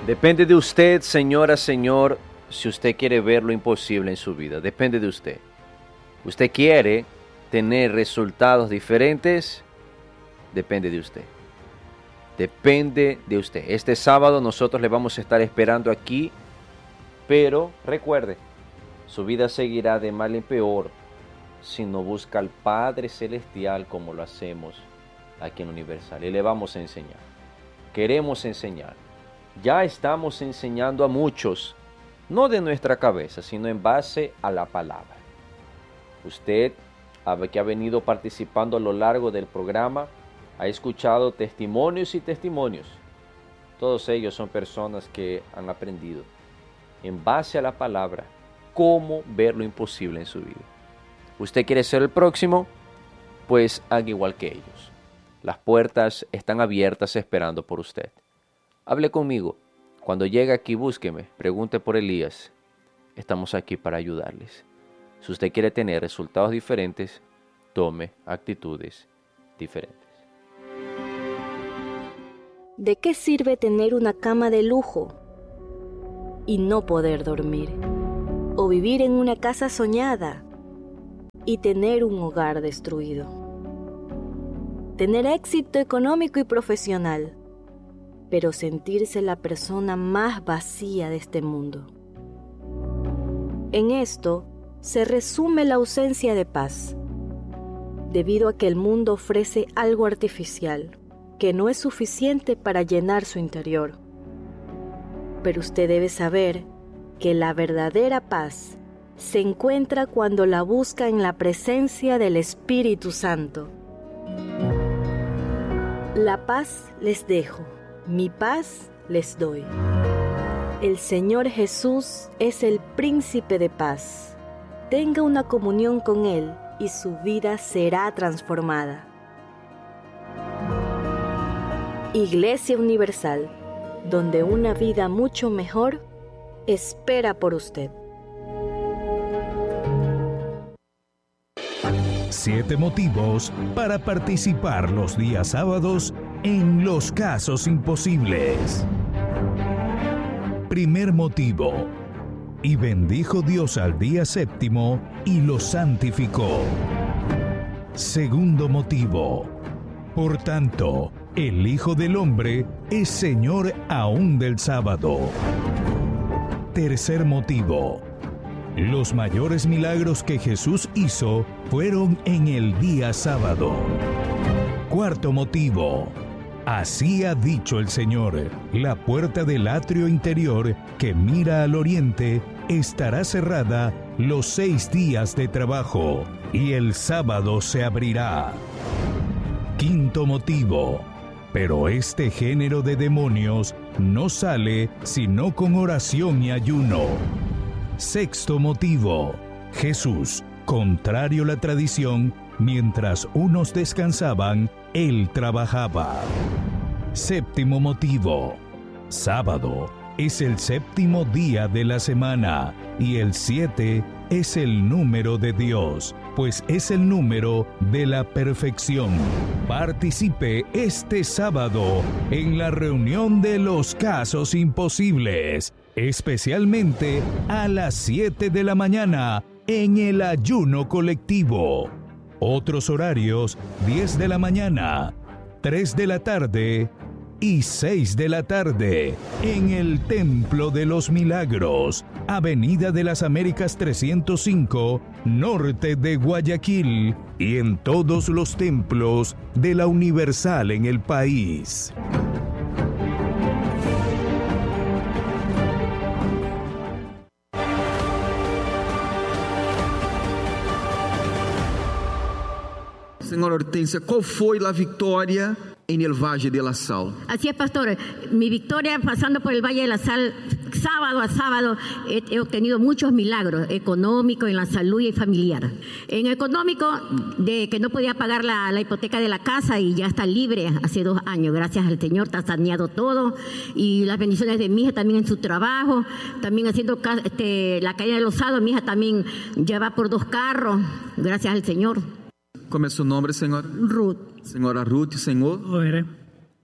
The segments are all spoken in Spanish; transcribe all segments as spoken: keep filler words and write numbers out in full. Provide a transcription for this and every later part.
Depende de usted, señora, señor, si usted quiere ver lo imposible en su vida. Depende de usted. ¿Usted quiere tener resultados diferentes? Depende de usted. Depende de usted. Este sábado nosotros le vamos a estar esperando aquí, pero recuerde, su vida seguirá de mal en peor si no busca al Padre Celestial como lo hacemos aquí en Universal. Y le vamos a enseñar. Queremos enseñar. Ya estamos enseñando a muchos, no de nuestra cabeza, sino en base a la palabra. Usted, que ha venido participando a lo largo del programa, ha escuchado testimonios y testimonios. Todos ellos son personas que han aprendido, en base a la palabra, cómo ver lo imposible en su vida. ¿Usted quiere ser el próximo? Pues haga igual que ellos. Las puertas están abiertas esperando por usted. Hable conmigo. Cuando llegue aquí, búsqueme, pregunte por Elías. Estamos aquí para ayudarles. Si usted quiere tener resultados diferentes, tome actitudes diferentes. ¿De qué sirve tener una cama de lujo y no poder dormir? ¿O vivir en una casa soñada y tener un hogar destruido? Tener éxito económico y profesional, pero sentirse la persona más vacía de este mundo. En esto se resume la ausencia de paz, debido a que el mundo ofrece algo artificial que no es suficiente para llenar su interior. Pero usted debe saber que la verdadera paz se encuentra cuando la busca en la presencia del Espíritu Santo. La paz les dejo. Mi paz les doy. El Señor Jesús es el príncipe de paz. Tenga una comunión con Él y su vida será transformada. Iglesia Universal, donde una vida mucho mejor espera por usted. Siete motivos para participar los días sábados en Los Casos Imposibles. Primer motivo. Y bendijo Dios al día séptimo y lo santificó. Segundo motivo. Por tanto, el Hijo del Hombre es Señor aún del sábado. Tercer motivo. Los mayores milagros que Jesús hizo fueron en el día sábado. Cuarto motivo. Así ha dicho el Señor, la puerta del atrio interior que mira al oriente estará cerrada los seis días de trabajo y el sábado se abrirá. Quinto motivo. Pero este género de demonios no sale sino con oración y ayuno. Sexto motivo. Jesús, contrario a la tradición, mientras unos descansaban, Él trabajaba. Séptimo motivo. Sábado es el séptimo día de la semana y el siete es el número de Dios, pues es el número de la perfección. Participe este sábado en la reunión de los casos imposibles, especialmente a las siete de la mañana en el ayuno colectivo. Otros horarios: diez de la mañana, tres de la tarde y seis de la tarde en el Templo de los Milagros, Avenida de las Américas trescientos cinco, norte de Guayaquil, y en todos los templos de la Universal en el país. Senhora Hortência, qual foi a vitória en el Valle de la Sal? Así es, pastor. Mi victoria pasando por el Valle de la Sal, sábado a sábado, he, he obtenido muchos milagros económicos, en la salud y familiar. En económico, de que no podía pagar la, la hipoteca de la casa y ya está libre hace dos años. Gracias al Señor, está saneado todo. Y las bendiciones de mi hija también en su trabajo. También haciendo este, la calle de los Sados, mi hija también ya va por dos carros. Gracias al Señor. ¿Cómo es su nombre, señora? Ruth. Senhora Ruth, Senhor? Ore.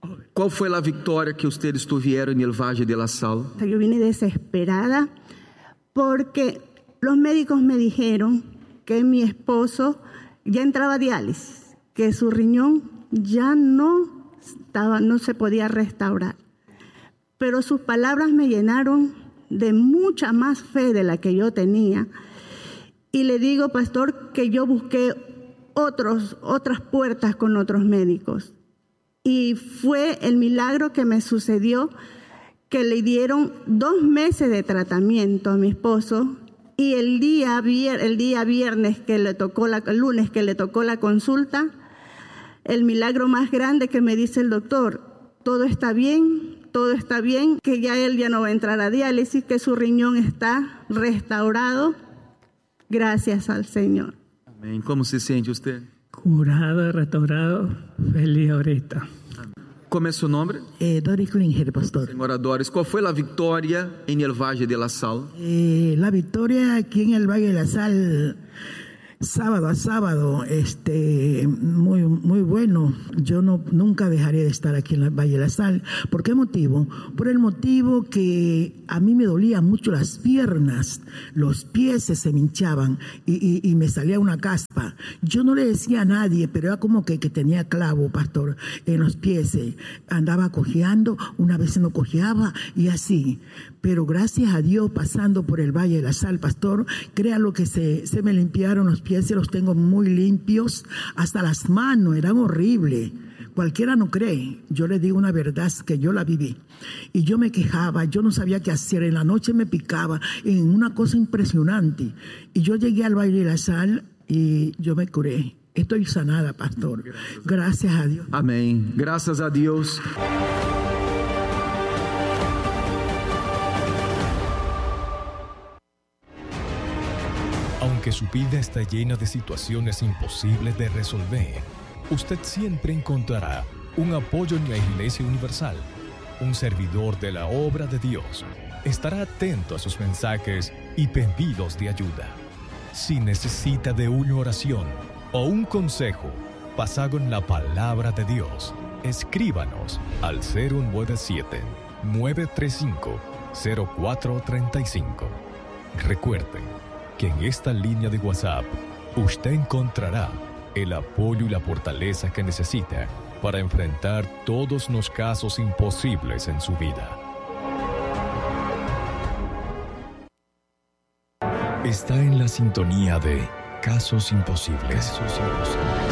Qual foi a vitória que ustedes tiveram no Valle de la Sal? Yo vine desesperada porque los médicos me dijeron que mi esposo ya entraba a diálisis, que su riñón ya no estaba, no se podía restaurar. Pero sus palabras me llenaron de mucha más fe de la que yo tenía. Y le digo, pastor, que yo busqué otros, otras puertas con otros médicos. Y fue el milagro que me sucedió, que le dieron dos meses de tratamiento a mi esposo. Y el día, el día viernes que le tocó la, el lunes que le tocó la consulta, el milagro más grande que me dice el doctor, todo está bien, todo está bien, que ya él ya no va a entrar a diálisis, que su riñón está restaurado. Gracias al Señor. Amén. ¿Cómo se siente usted? Curado, restaurado, feliz ahorita. Como é seu nome? Eh, Doris Klinger, pastor. Senhora Doris, qual foi a vitória em el Valle de la Sal? Eh, la victoria aquí en el Valle de la Sal, sábado a sábado, este, muy, muy bueno. Yo no, nunca dejaré de estar aquí en el Valle de la Sal. ¿Por qué motivo? Por el motivo que a mí me dolían mucho las piernas, los pies se me hinchaban y, y, y me salía una caspa. Yo no le decía a nadie, pero era como que, que tenía clavo, pastor, en los pies. Andaba cojeando, una vez no cojeaba y así. Pero gracias a Dios, pasando por el Valle de la Sal, pastor, créalo que se, se me limpiaron los pies, se los tengo muy limpios, hasta las manos, eran horribles. Cualquiera no cree, yo le digo una verdad que yo la viví. Y yo me quejaba, yo no sabía qué hacer, en la noche me picaba, en una cosa impresionante. Y yo llegué al Valle de la Sal y yo me curé. Estoy sanada, pastor. Gracias a Dios. Amén. Gracias a Dios. Aunque su vida está llena de situaciones imposibles de resolver, usted siempre encontrará un apoyo en la Iglesia Universal. Un servidor de la obra de Dios estará atento a sus mensajes y pedidos de ayuda. Si necesita de una oración o un consejo basado en la palabra de Dios, escríbanos al cero nueve siete, nueve tres cinco, cero cuatro tres cinco. Recuerde que en esta línea de WhatsApp usted encontrará el apoyo y la fortaleza que necesita para enfrentar todos los casos imposibles en su vida. Está en la sintonía de Casos Imposibles. Casos Imposibles.